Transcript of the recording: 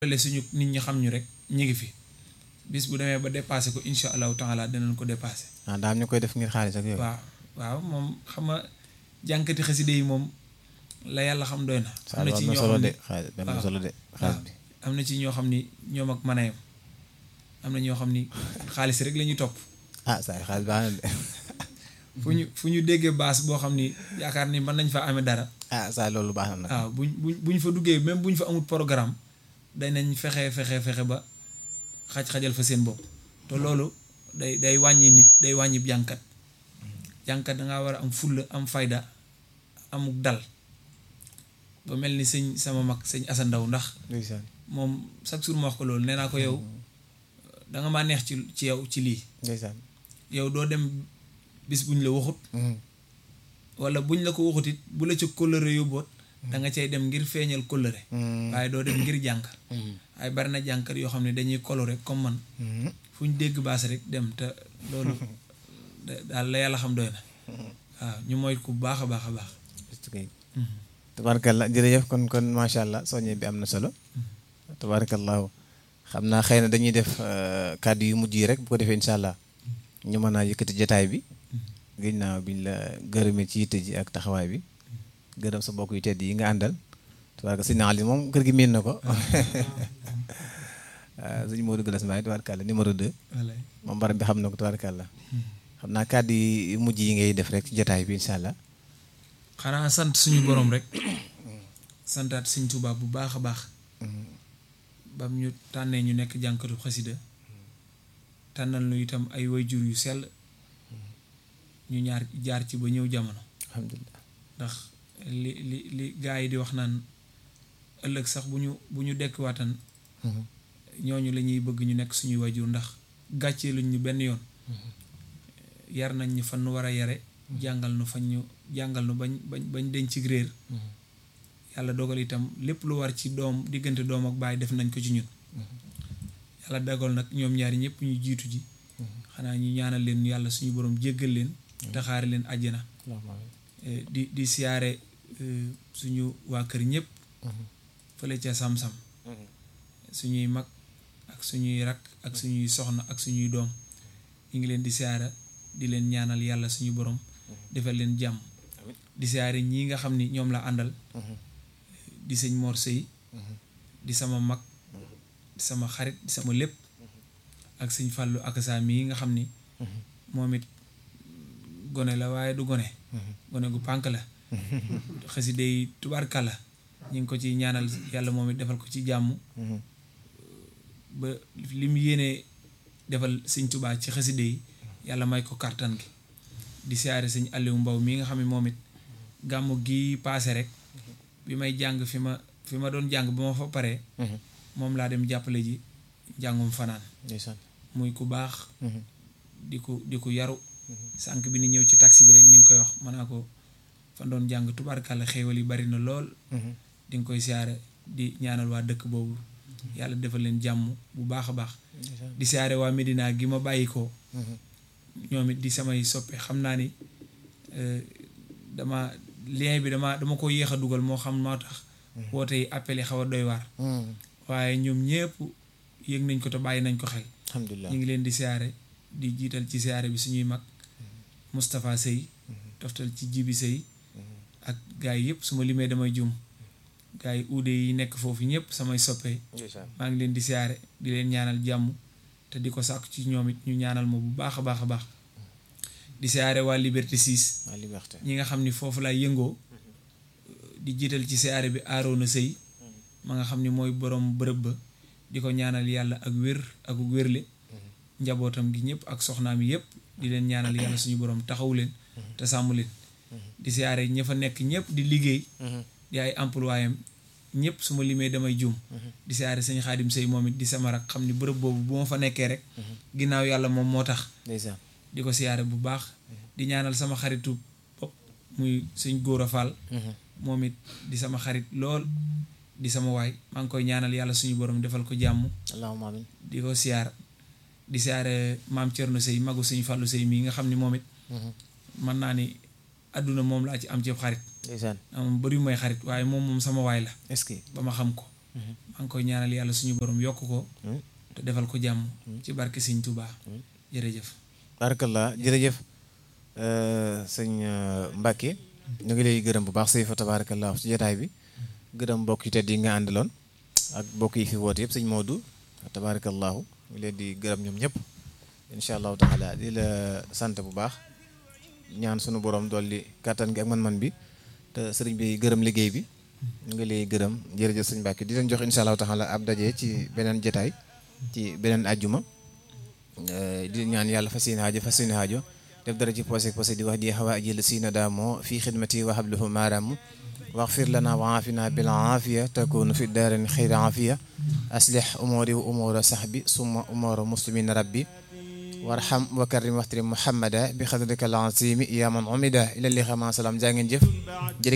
le suñu nit ñi xam ñu rek ñu ngi fi bis bu demee ba dépassé ko incha allahu taala dinañ ko dépassé. daa am ñu koy def ngir xaalis ak yooyu. waaw moom xam nga jànkati xaside yi moom la yàlla xam doy na. am na ci ñoo xam ne xaalis bi am na ci ñoo xam ni ñoom ak manayam am na ñoo xam ni xaalis rek la ñuy topp. saa xaalis baax na de. fu ñu déggee baas boo xam ni yaakaar ni mën nañ fa amee dara. saa loolu baax na nag. waaw buñ fa duggee même buñ fa amul programme danañ fexe ba xajal fa seen bopp te loolu day wàññi nit day wàññi jànkat dangaa war a am fulla am fayda amuk dal ba mel ni sama mag sëñ Assane Ndaw ndax moom chaque jour ma wax ko loolu nee naa ko yow danga maa neex ci yow ci lii yow doo dem bis buñ la waxut wala buñ la ko waxut it bu la ca kóllëre yóbboot da nga cay dem ngir feeñal kóllëre waaye doo dem ngir jànk ay bari na jànkat yoo xam ne dañuy kolo rek comme man fu ñu dégg baas rek dem te loolu daal la yàlla xam doy na waaw ñu mooy ku baax a baax a baax tabaarakallah jërëjëf kon macha allah soññe bi am na solo tabaarakallahu xam naa xëy na dañuy def kàddu yu mujj yi rek bu ko defee incha allah ñu mën a yëkkati jotaay bi ginnaaw biñ la gërëmee ci yitte ji ak taxawaay bi gërëm sa bokk yu tedd yi nga àndal tabaaraka sëñ Ali moom kër gi miin na ko sëñ Modou Galas Mbaye tabaarkalla numéro 2 moom baram bi xam na ko tabaarkalla xam naa kàddu yi mujj yi ngay def rek ci jotaay bi incha allah. xanaa sant suñu borom rek santaat sëñ Tuubaa bu baax a baax bam ñu tànnee ñu nekk jànkatu xasida tànnal nu itam ay wayjur yu sell ñu jaar ci ba ñëw jamono alhamdulilah ndax li gaa yi di wax naan ëllëg sax bu ñu dekkiwaatan ñooñu la ñuy bëgg ñu nekk suñuy wayjur ndax gàccee luñ ñu benn yoon yar nañ ñu fan nu war a yare jàngal nu bañ denc ci réer yàlla dogal itam lépp lu war ci doom diggante doom ak baay def nañ ko ci ñun yàlla dogal nag ñoom ñaari ñëpp ñu jiitu ji xanaa ñu ñaanal leen yàlla suñu borom jéggal leen taxaare leen àjjana di siyaare suñu waa kër ñëpp fële ca sam-sam suñuy mag ak suñuy rak ak suñuy soxna ak suñuy doom ñu ngi leen di siyaare di leen ñaanal yàlla suñu borom defal leen jàmm di siyaare ñii nga xam ni ñoom la àndal di sëñ Mor Sey di sama mag di sama xarit di sama lépp ak sëñ Fàllu ak saa mii nga xam ni moom it gone la waaye du gone gu pànk la xasida yi tubaarkàlla ñu ngi ko ci ñaanal yàlla moom it defal ko ci jàmm ba li mu yéenee defal sëñ Tuubaa ci xasida yi yàlla may ko kàttan gi di siyaare sëñ Aliou Mbaw mii nga xam ne moom it gàmmu gi paase rek bi may jàng fi ma doon jàng ba ma fa paree moom laa dem jàppale ji njàngum fanaan muy ku baax di ku yaru sànq bi ni ñëw ci taxi bi rek ñu ngi koy wax mën naa ko fan doon jàng tubaarkàlla xéewal yi bari na lool di nga koy siyaare di ñaanal waa dëkk boobu yàlla defal leen jàmm bu baax a baax di siyaare waa Medina gi ma bàyyi ko ñoom it di samay soppe xam naa ni lien bi dama ko yéex a dugal moo xam moo tax woote yi appel yi xaw a doy waar waaye ñoom ñëpp yëg nañ ko te bàyyi nañ ko xel alhamdulilah ñu ngi leen di siyaare di jiital ci siyaare bi suñuy mag Moustapha Sey toftal ci Jibi Sey ak gars yi yëpp su ma limee damay jum gars yi uude yi nekk foofu ñëpp samay soppe maa ngi leen di siyaare di leen ñaanal jàmm te di ko sàkku ci ñoom it ñu ñaanal ma bu baax a baax a baax di siyaare waa Liberté 6 ñi nga xam ni foofu laay yëngoo di jiital ci siyaare bi Aaroona Sëy ma nga xam ni mooy borom bërëb ba di ko ñaanal yàlla ak wér ak wérle njabootam gi ñëpp ak soxnaam yëpp di leen ñaanal yàlla suñu borom taxawu leen te sàmm leen di siyaare ña fa nekk ñëpp di liggéey di ay employéem ñëpp su ma limee damay juum di siyaare sëñ Xaadim Sëy moom it di sama rak xam ni bërëb boobu bu ma fa nekkee rek ginnaaw yàlla moom moo tax di ko siyaare bu baax di ñaanal sama xaritu bopp muy sëñ Góora Fall moom it di sama xarit lool di sama waay maa ngi koy ñaanal yàlla suñu borom defal ko jàmm allahumma amiin di ko di siyaare maam Cerno Sëy magu sëñ Fàllu Sëy mii nga xam ni moom it mën naa ni àdduna moom laa ci am ci xarit moom bëri may xarit waaye moom sama waay la est-ce que ba ma xam ko maa ngi koy ñaanal yàlla suñu borom yokk ko te defal ko jàmm ci barke Sëñ Tuubaa jërëjëf. barakallah jërëjëf sëñ Mbacke ñu ngi lay gërëm bu baax say fa tabarakallah ci jotaay bi gërëm mbokk yi tedd yi nga àndaloon ak mbokk yi fi woote yëpp sëñ Modou tabarakallahu ñu leen di gërëm ñoom ñëpp incha allahu taala di la sant bu baax ñaan sunu borom dolli kàttan gi ak man-man bi te sëriñ bi gërëm liggéey bi ñu ngi lay gërëm jërëjëf sëñ Mbacke di leen jox incha allahu taala ab daje ci beneen jotaay ci beneen ajjuma di ñaan yàlla fas yéene aajo def dara ci posé di wax di xawa ajil siina daamoo fii xidmati wa habluhu maaraamu waxfir lana wa aafina bil aafiya takunu fi daarin xayra aafiya aslih umuri wa umura sahbi summa umura muslimin rabbi warham wa karim waxtari muhammada bi xadrika al azimi ya man umida ila li xama salaam jaa ngeen jëf